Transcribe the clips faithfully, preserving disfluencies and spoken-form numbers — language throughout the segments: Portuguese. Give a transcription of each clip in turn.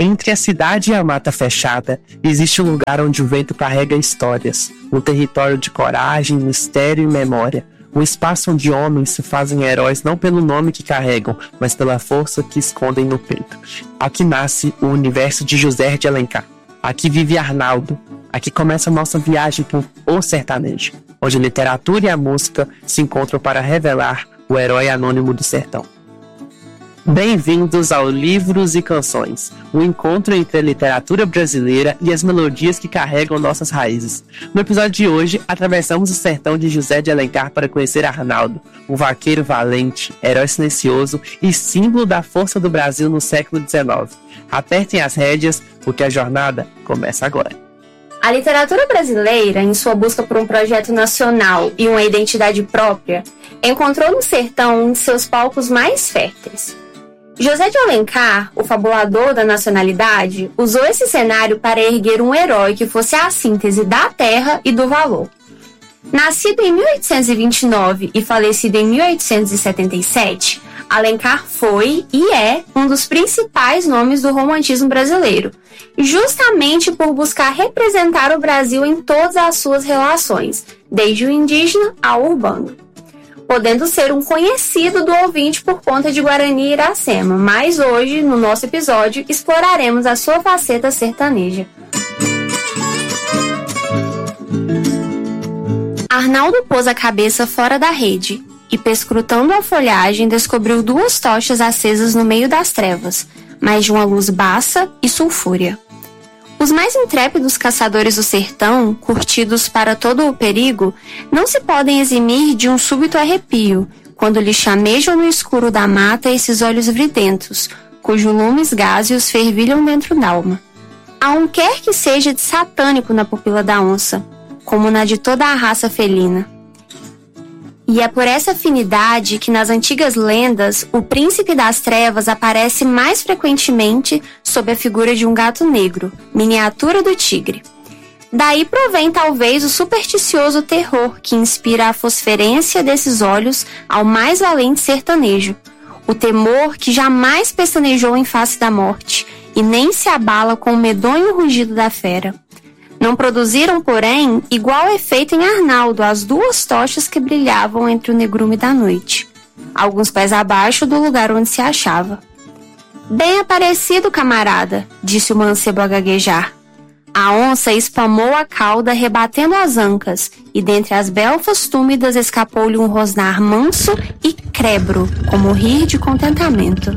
Entre a cidade e a mata fechada, existe um lugar onde o vento carrega histórias, um território de coragem, mistério e memória, um espaço onde homens se fazem heróis não pelo nome que carregam, mas pela força que escondem no peito. Aqui nasce o universo de José de Alencar. Aqui vive Arnaldo. Aqui começa a nossa viagem por O Sertanejo, onde a literatura e a música se encontram para revelar o herói anônimo do sertão. Bem-vindos ao Livros e Canções, o encontro entre a literatura brasileira e as melodias que carregam nossas raízes. No episódio de hoje, atravessamos o sertão de José de Alencar para conhecer Arnaldo, um vaqueiro valente, herói silencioso e símbolo da força do Brasil no século dezenove. Apertem as rédeas, porque a jornada começa agora. A literatura brasileira, em sua busca por um projeto nacional e uma identidade própria, encontrou no sertão um de seus palcos mais férteis. José de Alencar, o fabulador da nacionalidade, usou esse cenário para erguer um herói que fosse a síntese da terra e do valor. Nascido em mil oitocentos e vinte e nove e falecido em mil oitocentos e setenta e sete, Alencar foi e é um dos principais nomes do romantismo brasileiro, justamente por buscar representar o Brasil em todas as suas relações, desde o indígena ao urbano, podendo ser um conhecido do ouvinte por conta de Guarani e Iracema, mas hoje, no nosso episódio, exploraremos a sua faceta sertaneja. Arnaldo pôs a cabeça fora da rede e, perscrutando a folhagem, descobriu duas tochas acesas no meio das trevas, mas de uma luz baça e sulfúrea. Os mais intrépidos caçadores do sertão, curtidos para todo o perigo, não se podem eximir de um súbito arrepio, quando lhe chamejam no escuro da mata esses olhos vridentos, cujos lumes gáseos fervilham dentro d'alma. Há um quer que seja de satânico na pupila da onça, como na de toda a raça felina. E é por essa afinidade que nas antigas lendas o príncipe das trevas aparece mais frequentemente sob a figura de um gato negro, miniatura do tigre. Daí provém talvez o supersticioso terror que inspira a fosferência desses olhos ao mais valente sertanejo, o temor que jamais pestanejou em face da morte e nem se abala com o medonho rugido da fera. Não produziram, porém, igual efeito em Arnaldo as duas tochas que brilhavam entre o negrume da noite, alguns pés abaixo do lugar onde se achava. Bem aparecido, camarada, disse o mancebo a gaguejar. A onça espamou a cauda rebatendo as ancas, e dentre as belfas túmidas escapou-lhe um rosnar manso e crebro, como rir de contentamento.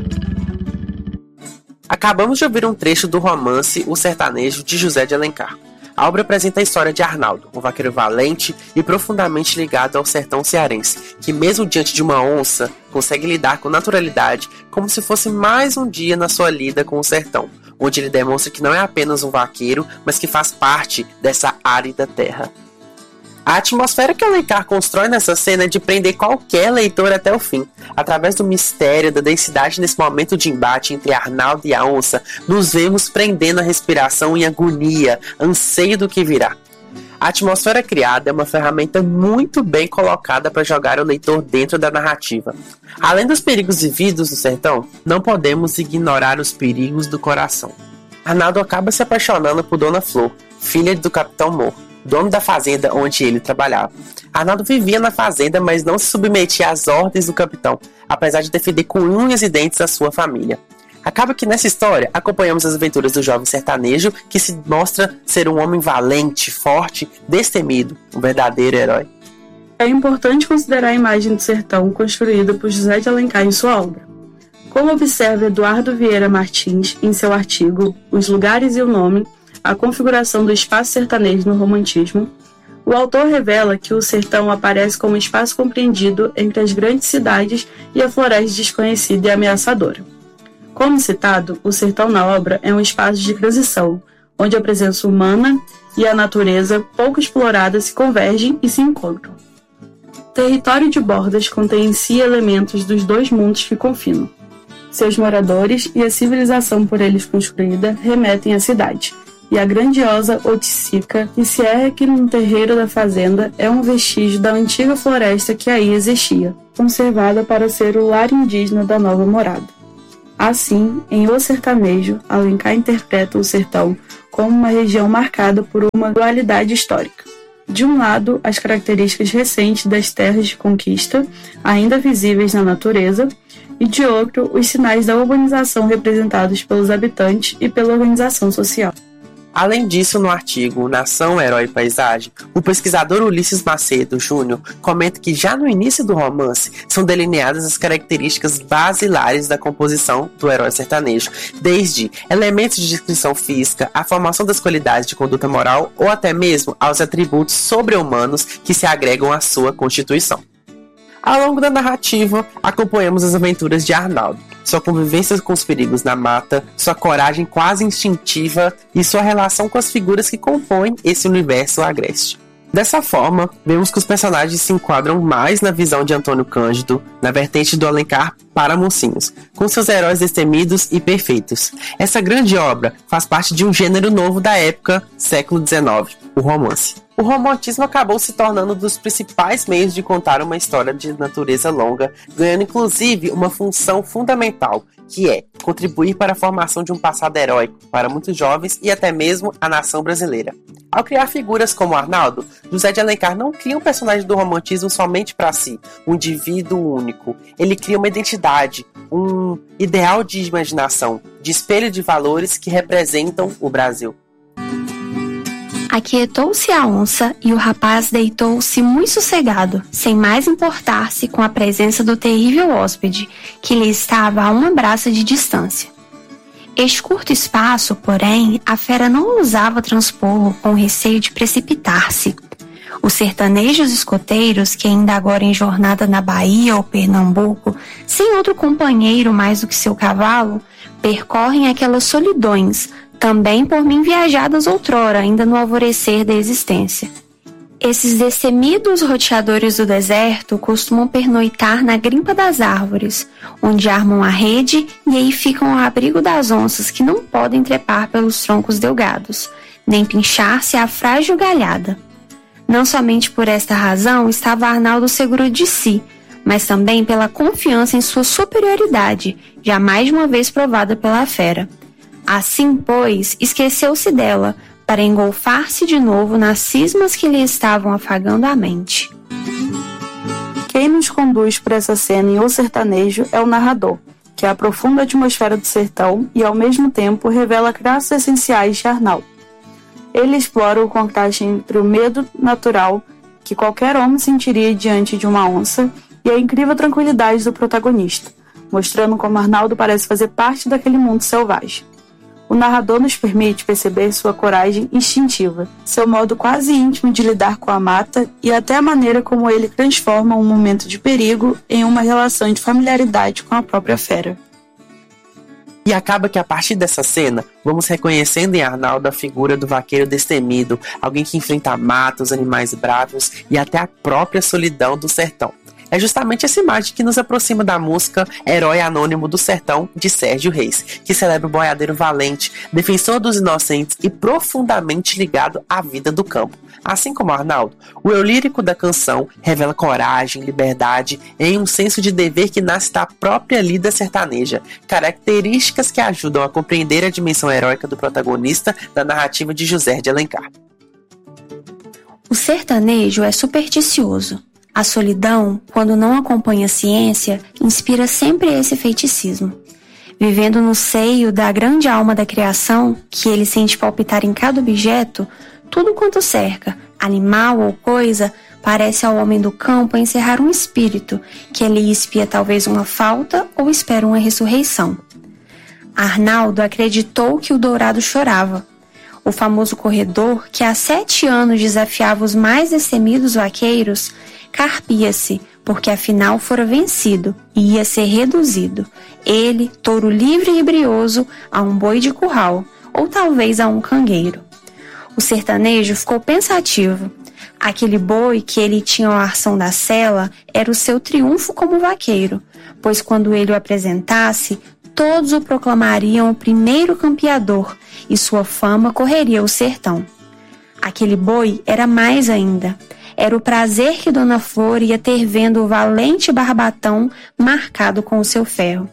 Acabamos de ouvir um trecho do romance O Sertanejo de José de Alencar. A obra apresenta a história de Arnaldo, um vaqueiro valente e profundamente ligado ao sertão cearense, que mesmo diante de uma onça, consegue lidar com naturalidade como se fosse mais um dia na sua lida com o sertão, onde ele demonstra que não é apenas um vaqueiro, mas que faz parte dessa árida terra. A atmosfera que Alencar constrói nessa cena é de prender qualquer leitor até o fim. Através do mistério, da densidade nesse momento de embate entre Arnaldo e a onça, nos vemos prendendo a respiração em agonia, anseio do que virá. A atmosfera criada é uma ferramenta muito bem colocada para jogar o leitor dentro da narrativa. Além dos perigos vividos no sertão, não podemos ignorar os perigos do coração. Arnaldo acaba se apaixonando por Dona Flor, filha do Capitão Mor, dono da fazenda onde ele trabalhava. Arnaldo vivia na fazenda, mas não se submetia às ordens do capitão, apesar de defender com unhas e dentes a sua família. Acaba que nessa história acompanhamos as aventuras do jovem sertanejo que se mostra ser um homem valente, forte, destemido, um verdadeiro herói. É importante considerar a imagem do sertão construída por José de Alencar em sua obra. Como observa Eduardo Vieira Martins em seu artigo Os Lugares e o Nome, a configuração do espaço sertanejo no romantismo, o autor revela que o sertão aparece como um espaço compreendido entre as grandes cidades e a floresta desconhecida e ameaçadora. Como citado, o sertão na obra é um espaço de transição, onde a presença humana e a natureza pouco explorada se convergem e se encontram. O território de Bordas contém em si elementos dos dois mundos que confinam. Seus moradores e a civilização por eles construída remetem à cidade, e a grandiosa Oiticica, que se ergue num terreiro da fazenda, é um vestígio da antiga floresta que aí existia, conservada para ser o lar indígena da nova morada. Assim, em O Sertanejo, Alencar interpreta o sertão como uma região marcada por uma dualidade histórica. De um lado, as características recentes das terras de conquista, ainda visíveis na natureza, e de outro, os sinais da urbanização representados pelos habitantes e pela organização social. Além disso, no artigo Nação, Herói e Paisagem, o pesquisador Ulisses Macedo Júnior comenta que já no início do romance são delineadas as características basilares da composição do herói sertanejo, desde elementos de descrição física, a formação das qualidades de conduta moral ou até mesmo aos atributos sobre-humanos que se agregam à sua constituição. Ao longo da narrativa, acompanhamos as aventuras de Arnaldo, sua convivência com os perigos na mata, sua coragem quase instintiva e sua relação com as figuras que compõem esse universo agreste. Dessa forma, vemos que os personagens se enquadram mais na visão de Antônio Cândido, na vertente do Alencar para mocinhos, com seus heróis destemidos e perfeitos. Essa grande obra faz parte de um gênero novo da época, século dezenove, o romance. O romantismo acabou se tornando um dos principais meios de contar uma história de natureza longa, ganhando inclusive uma função fundamental, que é contribuir para a formação de um passado heróico para muitos jovens e até mesmo a nação brasileira. Ao criar figuras como Arnaldo, José de Alencar não cria um personagem do romantismo somente para si, um indivíduo único. Ele cria uma identidade, um ideal de imaginação, de espelho de valores que representam o Brasil. Aquietou-se a onça e o rapaz deitou-se muito sossegado, sem mais importar-se com a presença do terrível hóspede, que lhe estava a uma braça de distância. Este curto espaço, porém, a fera não ousava transpô-lo com receio de precipitar-se. Os sertanejos escoteiros, que ainda agora em jornada na Bahia ou Pernambuco, sem outro companheiro mais do que seu cavalo, percorrem aquelas solidões, também por mim viajadas outrora, ainda no alvorecer da existência. Esses destemidos roteadores do deserto costumam pernoitar na grimpa das árvores, onde armam a rede e aí ficam ao abrigo das onças que não podem trepar pelos troncos delgados, nem pinchar-se à frágil galhada. Não somente por esta razão estava Arnaldo seguro de si, mas também pela confiança em sua superioridade, já mais de uma vez provada pela fera. Assim, pois, esqueceu-se dela, para engolfar-se de novo nas cismas que lhe estavam afagando a mente. Quem nos conduz por essa cena em O Sertanejo é o narrador, que aprofunda a atmosfera do sertão e, ao mesmo tempo, revela traços essenciais de Arnaldo. Ele explora o contraste entre o medo natural que qualquer homem sentiria diante de uma onça e a incrível tranquilidade do protagonista, mostrando como Arnaldo parece fazer parte daquele mundo selvagem. O narrador nos permite perceber sua coragem instintiva, seu modo quase íntimo de lidar com a mata e até a maneira como ele transforma um momento de perigo em uma relação de familiaridade com a própria fera. E acaba que a partir dessa cena, vamos reconhecendo em Arnaldo a figura do vaqueiro destemido, alguém que enfrenta a mata, os animais bravos e até a própria solidão do sertão. É justamente essa imagem que nos aproxima da música Herói Anônimo do Sertão, de Sérgio Reis, que celebra o boiadeiro valente, defensor dos inocentes e profundamente ligado à vida do campo. Assim como Arnaldo, o eu lírico da canção revela coragem, liberdade e um senso de dever que nasce da própria lida sertaneja, características que ajudam a compreender a dimensão heróica do protagonista da narrativa de José de Alencar. O sertanejo é supersticioso. A solidão, quando não acompanha a ciência, inspira sempre esse feiticismo. Vivendo no seio da grande alma da criação, que ele sente palpitar em cada objeto, tudo quanto cerca, animal ou coisa, parece ao homem do campo encerrar um espírito, que ali espia talvez uma falta ou espera uma ressurreição. Arnaldo acreditou que o dourado chorava. O famoso corredor, que há sete anos desafiava os mais destemidos vaqueiros, carpia-se, porque afinal fora vencido e ia ser reduzido, ele, touro livre e brioso, a um boi de curral, ou talvez a um cangueiro. O sertanejo ficou pensativo. Aquele boi que ele tinha ao arção da sela era o seu triunfo como vaqueiro, pois quando ele o apresentasse, todos o proclamariam o primeiro campeador e sua fama correria o sertão. Aquele boi era mais ainda. Era o prazer que Dona Flor ia ter vendo o valente barbatão marcado com o seu ferro.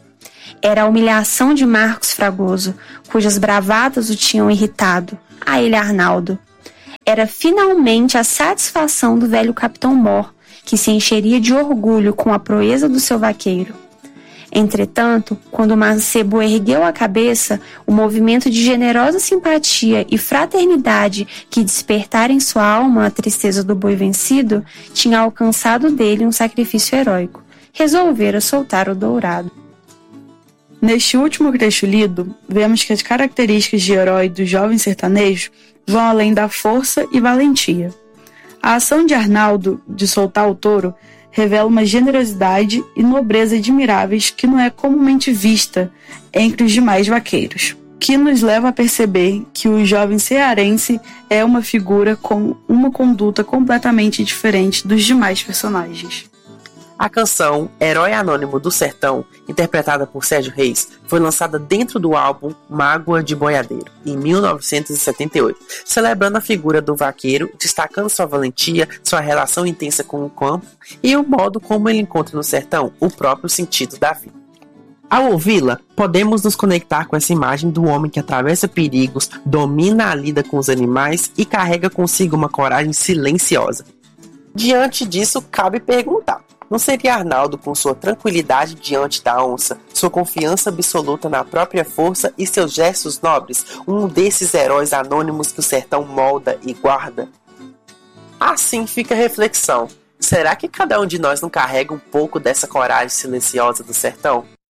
Era a humilhação de Marcos Fragoso, cujas bravatas o tinham irritado, a ele Arnaldo. Era finalmente a satisfação do velho Capitão Mor, que se encheria de orgulho com a proeza do seu vaqueiro. Entretanto, quando o mancebo ergueu a cabeça, o movimento de generosa simpatia e fraternidade que despertara em sua alma a tristeza do boi vencido tinha alcançado dele um sacrifício heróico. Resolvera soltar o dourado. Neste último trecho lido, vemos que as características de herói do jovem sertanejo vão além da força e valentia. A ação de Arnaldo de soltar o touro revela uma generosidade e nobreza admiráveis que não é comumente vista entre os demais vaqueiros, que nos leva a perceber que o jovem cearense é uma figura com uma conduta completamente diferente dos demais personagens. A canção Herói Anônimo do Sertão, interpretada por Sérgio Reis, foi lançada dentro do álbum Mágoa de Boiadeiro, em mil novecentos e setenta e oito, celebrando a figura do vaqueiro, destacando sua valentia, sua relação intensa com o campo e o modo como ele encontra no sertão o próprio sentido da vida. Ao ouvi-la, podemos nos conectar com essa imagem do homem que atravessa perigos, domina a lida com os animais e carrega consigo uma coragem silenciosa. Diante disso, cabe perguntar: não seria Arnaldo, com sua tranquilidade diante da onça, sua confiança absoluta na própria força e seus gestos nobres, um desses heróis anônimos que o sertão molda e guarda? Assim fica a reflexão: será que cada um de nós não carrega um pouco dessa coragem silenciosa do sertão?